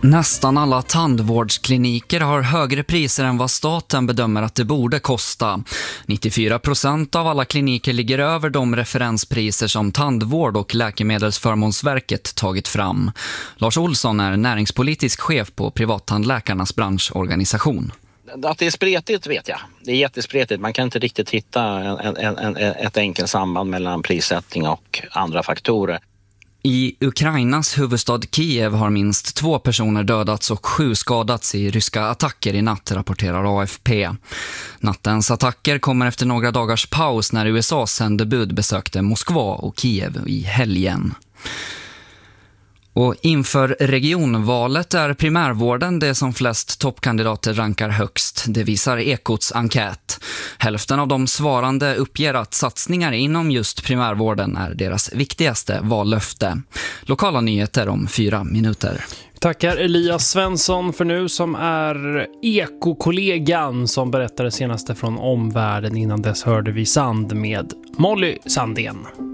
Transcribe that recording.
Nästan alla tandvårdskliniker har högre priser än vad staten bedömer att det borde kosta. 94% av alla kliniker ligger över de referenspriser som Tandvård- och Läkemedelsförmånsverket tagit fram. Lars Olsson är näringspolitisk chef på Privattandläkarnas branschorganisation. Att det är spretigt vet jag. Det är jättespretigt. Man kan inte riktigt hitta ett enkelt samband mellan prissättning och andra faktorer. I Ukrainas huvudstad Kiev har minst 2 personer dödats och 7 skadats i ryska attacker i natt, rapporterar AFP. Nattens attacker kommer efter några dagars paus när USAs sändebud besökte Moskva och Kiev i helgen. Och inför regionvalet är primärvården det som flest toppkandidater rankar högst. Det visar Ekots enkät. Hälften av de svarande uppger att satsningar inom just primärvården är deras viktigaste vallöfte. Lokala nyheter om 4 minuter. Tackar Elias Svensson för nu, som är Eko-kollegan som berättade senaste från omvärlden. Innan dess hörde vi Sand med Molly Sandén.